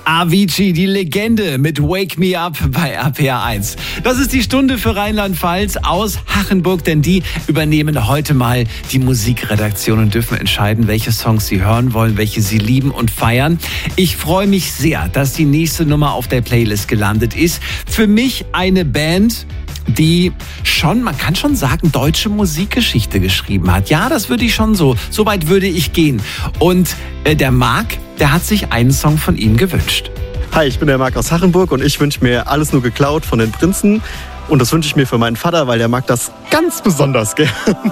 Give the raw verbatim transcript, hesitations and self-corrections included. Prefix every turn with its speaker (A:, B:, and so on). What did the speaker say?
A: Avicii, die Legende mit Wake Me Up bei R P R eins. Das ist die Stunde für Rheinland-Pfalz aus Hachenburg, denn die übernehmen heute mal die Musikredaktion und dürfen entscheiden, welche Songs sie hören wollen, welche sie lieben und feiern. Ich freue mich sehr, dass die nächste Nummer auf der Playlist gelandet ist. Für mich eine Band, die schon, man kann schon sagen, deutsche Musikgeschichte geschrieben hat. Ja, das würde ich schon so, so weit würde ich gehen. Und äh, der Marc, der hat sich einen Song von ihnen gewünscht.
B: Hi, ich bin der Marc aus Hachenburg und ich wünsche mir Alles nur geklaut von den Prinzen. Und das wünsche ich mir für meinen Vater, weil der mag das ganz besonders gern.